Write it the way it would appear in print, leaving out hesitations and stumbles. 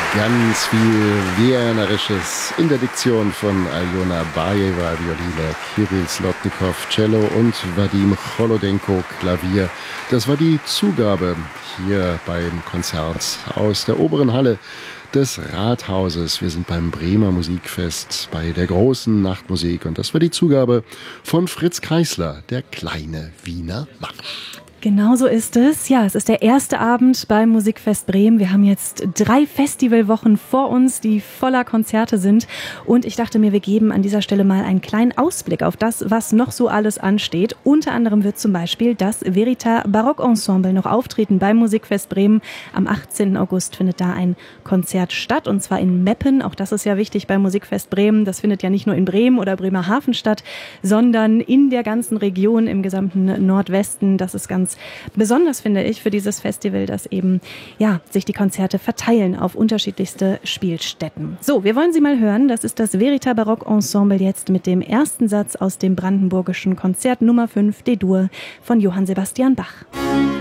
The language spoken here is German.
Ganz viel Wienerisches in der Diktion von Aljona Bajeva, Violine, Kirill Slotnikow, Cello und Vadim Cholodenko, Klavier. Das war die Zugabe hier beim Konzert aus der oberen Halle des Rathauses. Wir sind beim Bremer Musikfest bei der großen Nachtmusik und das war die Zugabe von Fritz Kreisler, der kleine Wiener Marsch. Genau so ist es. Ja, es ist der erste Abend beim Musikfest Bremen. Wir haben jetzt 3 Festivalwochen vor uns, die voller Konzerte sind. Und ich dachte mir, wir geben an dieser Stelle mal einen kleinen Ausblick auf das, was noch so alles ansteht. Unter anderem wird zum Beispiel das Verita Barockensemble noch auftreten beim Musikfest Bremen. Am 18. August findet da ein Konzert statt, und zwar in Meppen. Auch das ist ja wichtig beim Musikfest Bremen. Das findet ja nicht nur in Bremen oder Bremerhaven statt, sondern in der ganzen Region, im gesamten Nordwesten. Das ist ganz besonders, finde ich, für dieses Festival, dass eben sich die Konzerte verteilen auf unterschiedlichste Spielstätten. So, wir wollen sie mal hören. Das ist das Verita Barockensemble jetzt mit dem ersten Satz aus dem brandenburgischen Konzert Nummer 5 D-Dur von Johann Sebastian Bach.